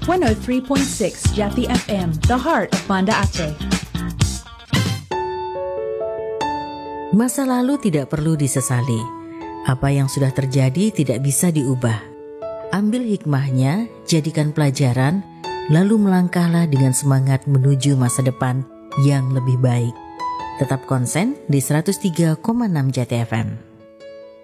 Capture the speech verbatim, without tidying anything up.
one oh three point six Jati F M, the heart of Banda Aceh. Masa lalu tidak perlu disesali. Apa yang sudah terjadi tidak bisa diubah. Ambil hikmahnya, jadikan pelajaran, lalu melangkahlah dengan semangat menuju masa depan yang lebih baik. Tetap konsen di seratus tiga koma enam Jati F M.